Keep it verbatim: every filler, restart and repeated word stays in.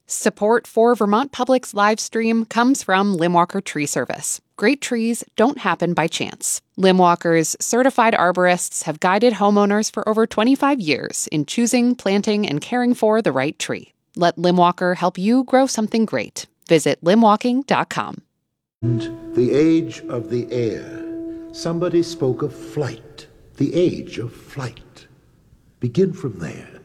Support for Vermont Public's live stream comes from Limwalker Tree Service. Great trees don't happen by chance. Limwalker's certified arborists have guided homeowners for over twenty-five years in choosing, planting, and caring for the right tree. Let Limwalker help you grow something great. Visit limwalking dot com. The age of the air. Somebody spoke of flight. The age of flight. Begin from there.